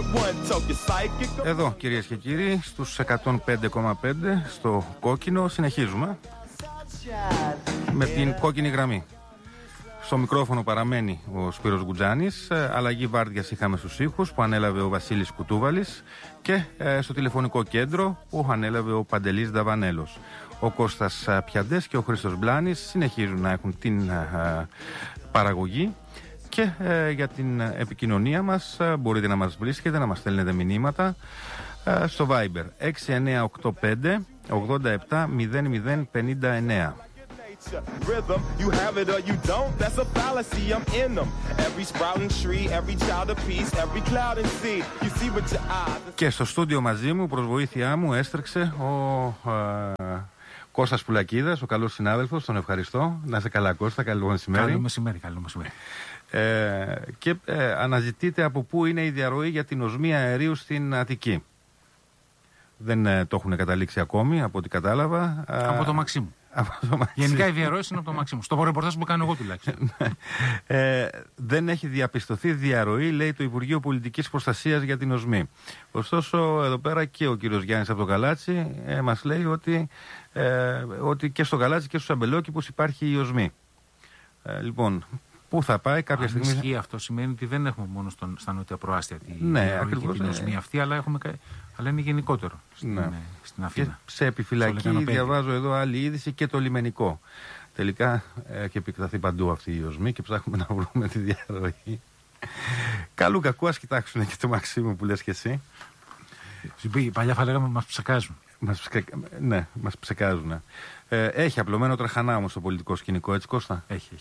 Εδώ, κυρίες και κύριοι, στους 105,5 στο κόκκινο συνεχίζουμε με την κόκκινη γραμμή. Στο μικρόφωνο παραμένει ο Σπύρος Γκουτζάνης. Αλλαγή βάρδιας είχαμε στους ήχους που ανέλαβε ο Βασίλης Κουτούβαλης και στο τηλεφωνικό κέντρο που ανέλαβε ο Παντελής Δαβανέλος. Ο Κώστας Πιαντές και ο Χρήστος Μπλάνης συνεχίζουν να έχουν την παραγωγή και για την επικοινωνία μας μπορείτε να μας βρίσκετε, να μας στέλνετε μηνύματα στο Viber 6985 87 0059. Rhythm, you have it or you don't, that's a fallacy, I'm in them. Every sprouting tree, every child of peace, every cloud and sea, you see with your eyes. Και στο στούντιο μαζί μου, προς βοήθειά μου, έστρεξε ο Κώστας Πουλακίδας, ο καλός συνάδελφος, τον ευχαριστώ. Να είσαι καλά, Κώστα, καλό μεσημέρι. Καλό μεσημέρι, καλό μεσημέρι. Και αναζητείτε από πού είναι η διαρροή για την οσμία αερίου στην Αττική. Δεν το έχουν καταλήξει ακόμη, από ό,τι κατάλαβα. Από το Μαξίμου. Γενικά οι διαρροές είναι από το Μαξίμου. Στο ρεπορτάζ που κάνω εγώ τουλάχιστον. Δεν έχει διαπιστωθεί διαρροή, λέει το Υπουργείο Πολιτικής Προστασίας για την οσμή. Ωστόσο, εδώ πέρα και ο κύριος Γιάννης από το Καλάτσι μας λέει ότι και στο Καλάτσι και στους Αμπελόκηπους υπάρχει η οσμή. Λοιπόν, πού θα πάει κάποια στιγμή. Αν ισχύει αυτό, σημαίνει ότι δεν έχουμε μόνο στα νότια προάστια την οσμή αυτή, αλλά είναι γενικότερο στην Αθήνα. Και σε επιφυλακή διαβάζω εδώ άλλη είδηση και το λιμενικό. Τελικά έχει επεκταθεί παντού αυτή η οσμή και ψάχνουμε να βρούμε τη διαρροή. Καλού κακού, ας κοιτάξουν και το Μαξίμου που λες και εσύ. Παλιά θα λέγαμε μας ψεκάζουν. Ναι, μας ψεκάζουν. Έχει απλωμένο τραχανά όμως το πολιτικό σκηνικό, έτσι Κώστα? Έχει.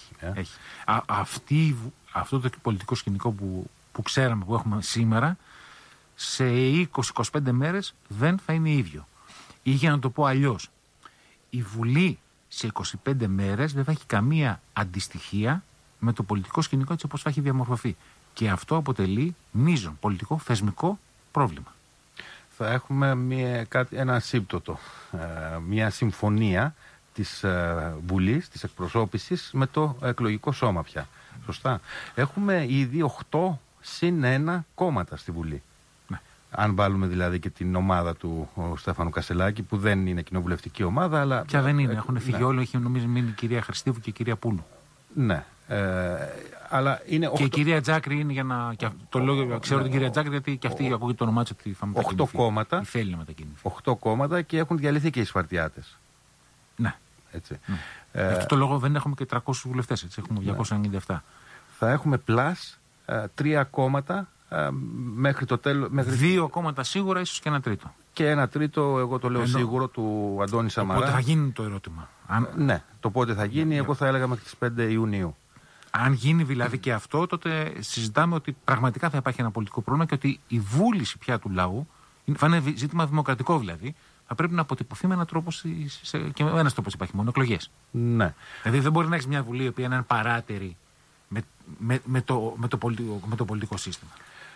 Αυτό το πολιτικό σκηνικό που ξέραμε, που έχουμε σήμερα, σε 20-25 μέρες δεν θα είναι ίδιο. Ή για να το πω αλλιώς, η Βουλή σε 25 μέρες δεν θα έχει καμία αντιστοιχεία με το πολιτικό σκηνικό έτσι όπως θα έχει διαμορφωθεί. Και αυτό αποτελεί μείζον πολιτικό θεσμικό πρόβλημα. Θα έχουμε ένα σύμπτωτο, μια συμφωνία της Βουλής, της εκπροσώπησης με το εκλογικό σώμα πια. Σωστά. Έχουμε ήδη 8 συν 1 κόμματα στη Βουλή. Ναι. Αν βάλουμε δηλαδή και την ομάδα του Στέφανου Κασελάκη, που δεν είναι κοινοβουλευτική ομάδα, αλλά. Πια δεν είναι. Έχουν φύγει όλοι. Έχει νομίζω μείνει η κυρία Χριστίβου και η κυρία Πούλου. Ναι. Αλλά είναι 8... Και η κυρία Τζάκρη είναι για να. Το λέω, ξέρω την κυρία Τζάκρη γιατί και αυτή ακούγεται το όνομά της ότι θα μετακινηθεί. 8 κόμματα. Θέλει να μετακινηθεί. 8 κόμματα και έχουν διαλυθεί και οι Σπαρτιάτες. Ναι. Έτσι. Ναι. Αυτό το λόγο δεν έχουμε και 300 βουλευτές. Έτσι. Έχουμε 297. Θα έχουμε πλάς 3 κόμματα μέχρι το τέλος. 2 κόμματα σίγουρα, ίσως και 1 τρίτο. Και 1 τρίτο, εγώ το λέω σίγουρο, του Αντώνη Σαμαρά. Πότε θα γίνει το ερώτημα. Ναι, το πότε θα γίνει, εγώ θα έλεγα μέχρι τις 5 Ιουνίου. Αν γίνει δηλαδή και αυτό, τότε συζητάμε ότι πραγματικά θα υπάρχει ένα πολιτικό πρόβλημα και ότι η βούληση πια του λαού, θα είναι ζήτημα δημοκρατικό δηλαδή, θα πρέπει να αποτυπωθεί με έναν τρόπο. Και ένας τρόπος υπάρχει μόνο, εκλογές. Ναι. Δηλαδή δεν μπορεί να έχει μια Βουλή η οποία είναι παράτερη με το πολιτικό σύστημα.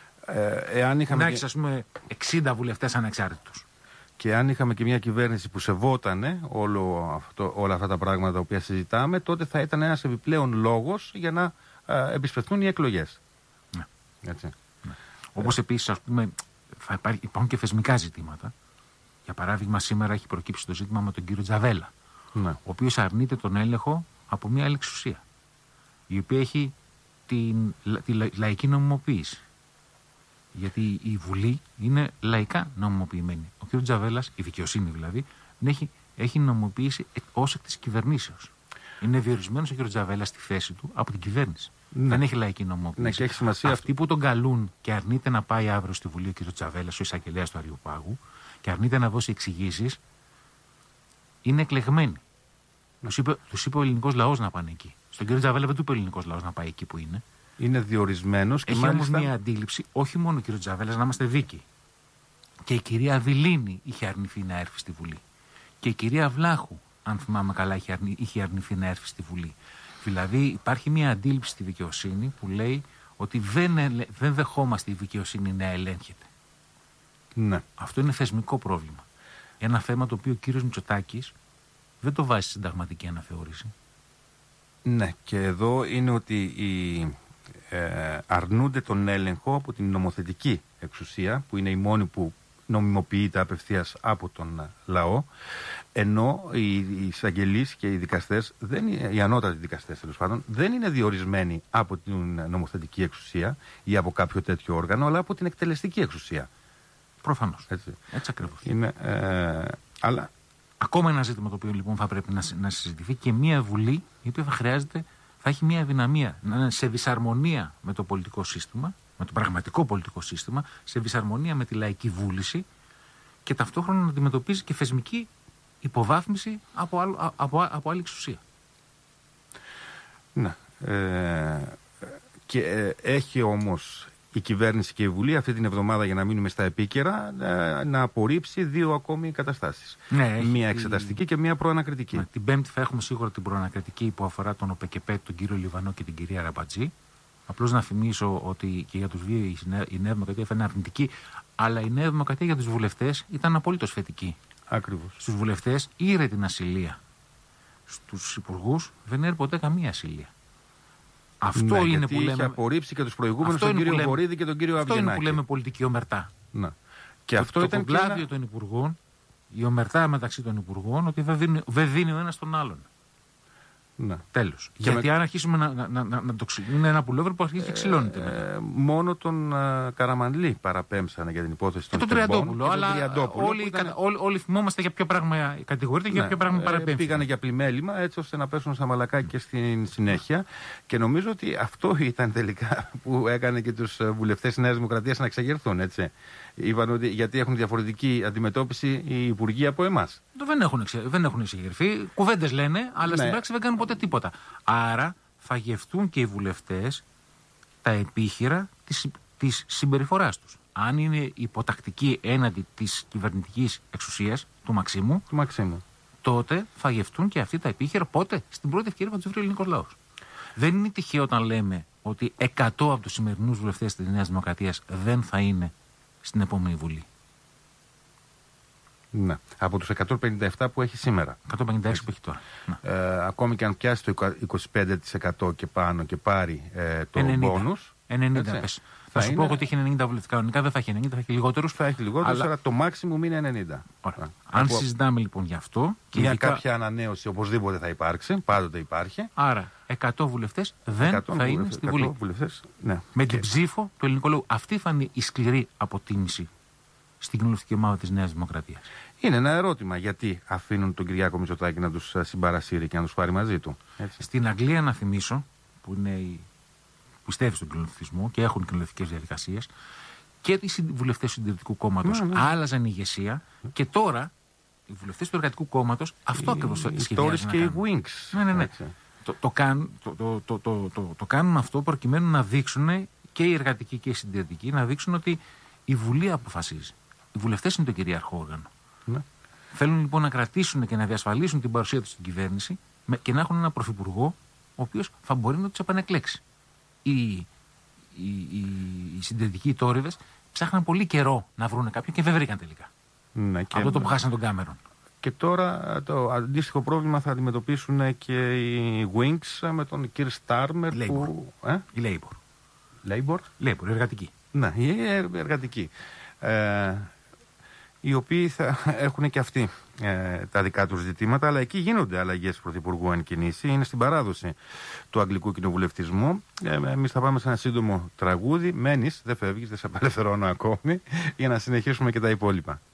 Να έχει, ας πούμε, 60 βουλευτές ανεξάρτητους. Και αν είχαμε και μια κυβέρνηση που σεβότανε όλα αυτά τα πράγματα τα οποία συζητάμε, τότε θα ήταν ένας επιπλέον λόγος για να επισπευθούν οι εκλογές. Ναι. Έτσι. Ναι. Όπως επίσης, ας πούμε, υπάρχουν και θεσμικά ζητήματα. Για παράδειγμα, σήμερα έχει προκύψει το ζήτημα με τον κύριο Τζαβέλα, ναι, ο οποίος αρνείται τον έλεγχο από μια άλλη εξουσία, η οποία έχει τη λαϊκή νομιμοποίηση. Γιατί η Βουλή είναι λαϊκά νομιμοποιημένη. Ο κ. Τζαβέλας, η δικαιοσύνη δηλαδή, έχει νομιμοποίηση ως εκ της κυβερνήσεως. Είναι διορισμένος ο κ. Τζαβέλας στη θέση του από την κυβέρνηση. Ναι. Δεν έχει λαϊκή νομιμοποίηση. Ναι, και έχει σημασία. Αυτοί που τον καλούν και αρνείται να πάει αύριο στη Βουλή ο κ. Τζαβέλας, ο εισαγγελέας του Αριοπάγου, και αρνείται να δώσει εξηγήσεις, είναι εκλεγμένοι. Τους είπε ο ελληνικός λαός να πάνε εκεί. Στον κ. Τζαβέλα δεν του είπε ο ελληνικός λαός να πάει εκεί που είναι. Είναι διορισμένος και έχει όμως μια αντίληψη, όχι μόνο ο κ. Τζαβέλας, να είμαστε δίκαιοι. Και η κυρία Δηλίνη είχε αρνηθεί να έρθει στη Βουλή. Και η κυρία Βλάχου, αν θυμάμαι καλά, είχε αρνηθεί να έρθει στη Βουλή. Δηλαδή υπάρχει μια αντίληψη στη δικαιοσύνη που λέει ότι δεν δεχόμαστε η δικαιοσύνη να ελέγχεται. Ναι. Αυτό είναι θεσμικό πρόβλημα. Ένα θέμα το οποίο ο κύριος Μητσοτάκης δεν το βάζει στην συνταγματική αναθεώρηση. Ναι, και εδώ είναι ότι αρνούνται τον έλεγχο από την νομοθετική εξουσία, που είναι η μόνη που νομιμοποιείται απευθείας από τον λαό, ενώ οι εισαγγελείς και οι δικαστές, οι ανώτατοι δικαστές τέλος πάντων, δεν είναι διορισμένοι από την νομοθετική εξουσία ή από κάποιο τέτοιο όργανο, αλλά από την εκτελεστική εξουσία. Προφανώς. Έτσι ακριβώς. Αλλά... Ακόμα ένα ζήτημα το οποίο λοιπόν θα πρέπει να συζητηθεί, και μια Βουλή η οποία θα έχει μια αδυναμία να είναι σε δυσαρμονία με το πολιτικό σύστημα, με το πραγματικό πολιτικό σύστημα, σε δυσαρμονία με τη λαϊκή βούληση και ταυτόχρονα να αντιμετωπίζει και θεσμική υποβάθμιση από άλλη εξουσία. Ναι. Και έχει όμως η κυβέρνηση και η Βουλή αυτή την εβδομάδα, για να μείνουμε στα επίκαιρα, να απορρίψει 2 ακόμη καταστάσεις. Ναι, μία εξεταστική και μία προανακριτική. Ναι, την Πέμπτη θα έχουμε σίγουρα την προανακριτική που αφορά τον ΟΠΕΚΕΠΕ, τον κύριο Λιβανό και την κυρία Ραμπατζή. Απλώς να θυμίσω ότι και για τους δύο η Νέα Δημοκρατία θα είναι αρνητική, αλλά η Νέα Δημοκρατία για τους βουλευτές ήταν απολύτως θετική. Ακριβώς. Στους βουλευτές ήρε την ασυλία. Στους υπουργούς δεν έρχεται ποτέ καμία ασυλία. Αυτό είναι γιατί που λέμε. Είχε απορρίψει και τους προηγούμενους, τον κύριο Βορίδη και τον κύριο Αβγενάκη. Αυτό είναι που λέμε πολιτική ομερτά. Να. Και αυτό το ήταν κομπλάδιο των υπουργών, η ομερτά μεταξύ των υπουργών, ότι δεν δίνει ο ένας τον άλλον. Τέλος. Γιατί αν αρχίσουμε να το είναι ένα πουλόβερ που αρχίζει και ξυλώνεται. Μόνο τον Καραμανλή παραπέμψανε για την υπόθεση των Τριαντόπουλο. Αλλά όλοι θυμόμαστε για ποιο πράγμα κατηγορείται και για ποιο πράγμα παραπέμψανε. Πήγανε για πλημέλημα έτσι ώστε να πέσουν στα μαλακά και στην συνέχεια. Και νομίζω ότι αυτό ήταν τελικά που έκανε και τους βουλευτές της Νέας Δημοκρατίας να εξεγερθούν. Έτσι. Είπαν ότι γιατί έχουν διαφορετική αντιμετώπιση οι υπουργοί από εμάς. Δεν έχουν εξεγερθεί. Κουβέντες λένε, αλλά στην πράξη δεν κάνουν ποτέ τίποτα. Άρα θα γευτούν και οι βουλευτές τα επίχειρα της συμπεριφοράς τους. Αν είναι υποτακτική έναντι της κυβερνητικής εξουσίας του Μαξίμου, τότε θα γευτούν και αυτοί τα επίχειρα πότε? Στην πρώτη ευκαιρία που θα τους βρει ο ελληνικός λαός. Δεν είναι τυχαίο όταν λέμε ότι 100 από τους σημερινούς βουλευτές της Νέας Δημοκρατίας δεν θα είναι στην επόμενη Βουλή. Ναι. Από τους 157 που έχει σήμερα. 156 που έχει τώρα. Ακόμη και αν πιάσει το 25% και πάνω και πάρει το μπόνους. 90 πες. Θα σου πω ότι έχει 90 βουλευτικά. Κανονικά δεν θα έχει 90, θα έχει λιγότερους. Θα έχει λιγότερους, αλλά το maximum είναι 90. Αν συζητάμε λοιπόν γι' αυτό. Και μια κάποια ανανέωση οπωσδήποτε θα υπάρξει. Πάντοτε υπάρχει. Άρα 100 βουλευτές δεν θα είναι στη Βουλή. Με την ψήφο του ελληνικού λαού. Αυτή θα είναι η σκληρή αποτίμηση στην κοινοβουλευτική ομάδα της Νέας Δημοκρατίας. Είναι ένα ερώτημα. Γιατί αφήνουν τον Κυριάκο Μητσοτάκη να τους συμπαρασύρει και να τους πάρει μαζί του? Έτσι. Στην Αγγλία, να θυμίσω, που πιστεύει στον κοινοβουλευτισμό και έχουν κοινοβουλευτικές διαδικασίες, και οι βουλευτές του Συντηρητικού Κόμματος άλλαζαν ηγεσία και τώρα οι βουλευτές του Εργατικού Κόμματος αυτό ακριβώς σχεδιάζουν. Και οι Wings. Ναι. Το κάνουν αυτό προκειμένου να δείξουν, και οι εργατικοί και οι συντηρητικοί, να δείξουν ότι η Βουλή αποφασίζει. Οι βουλευτές είναι το κυρίαρχο όργανο. Ναι. Θέλουν λοιπόν να κρατήσουν και να διασφαλίσουν την παρουσία τους στην κυβέρνηση και να έχουν ένα πρωθυπουργό ο οποίος θα μπορεί να τους επανεκλέξει. Οι συντηρητικοί, οι τόριδες, ψάχναν πολύ καιρό να βρουν κάποιον και δεν βρήκαν τελικά. Ναι, από το που χάσαν τον Κάμερον. Και τώρα το αντίστοιχο πρόβλημα θα αντιμετωπίσουν και οι Wings με τον Κυρ Στάρμερ. Η Labour, εργατική. Ναι, η εργατική. Οι οποίοι θα έχουν και αυτοί τα δικά τους ζητήματα, αλλά εκεί γίνονται αλλαγές πρωθυπουργού εν κινήσει. Είναι στην παράδοση του αγγλικού κοινοβουλευτισμού. Εμείς θα πάμε σε ένα σύντομο τραγούδι. Μένεις, δεν φεύγεις, δεν σε απελευθερώνω ακόμη, για να συνεχίσουμε και τα υπόλοιπα.